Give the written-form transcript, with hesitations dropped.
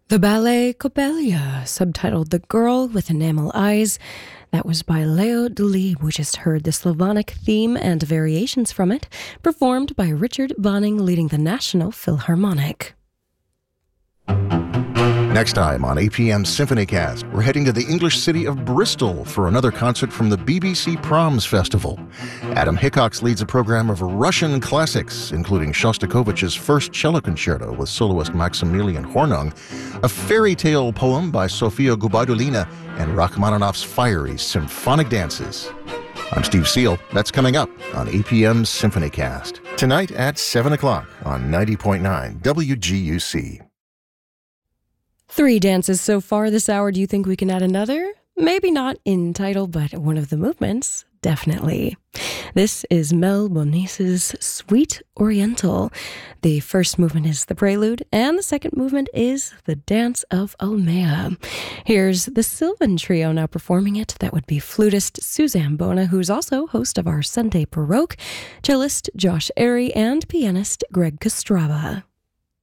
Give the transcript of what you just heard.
The ballet Coppelia, subtitled The Girl with Enamel Eyes. That was by Leo Delibes. We just heard the Slavonic theme and variations from it, performed by Richard Bonning, leading the National Philharmonic. Next time on APM Symphonycast, we're heading to the English city of Bristol for another concert from the BBC Proms Festival. Adam Hickox leads a program of Russian classics, including Shostakovich's First Cello Concerto with soloist Maximilian Hornung, a fairy tale poem by Sofia Gubaidulina, and Rachmaninoff's fiery symphonic dances. I'm Steve Seal. That's coming up on APM Symphonycast. Tonight at 7 o'clock on 90.9 WGUC. 3 dances so far this hour. Do you think we can add another? Maybe not in title, but one of the movements, definitely. This is Mel Bonis's Suite Oriental. The first movement is the prelude, and the second movement is the Dance of Almea. Here's the Sylvan Trio now performing it. That would be flutist Suzanne Bona, who's also host of our Sunday Baroque, cellist Josh Airy, and pianist Greg Kostraba.